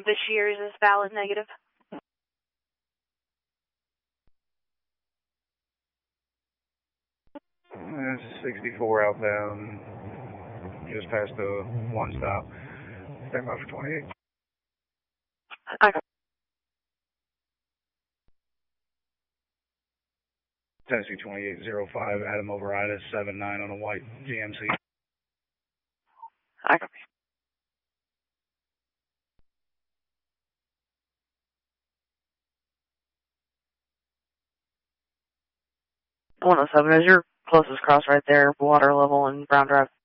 The shears is valid negative. 64 outbound, just past the one stop. Stand by for 28. Okay. Tennessee 2805, Adam Overitis, 79 on a white GMC. Okay. One oh seven is your closest cross right there, water level and Brown Drive.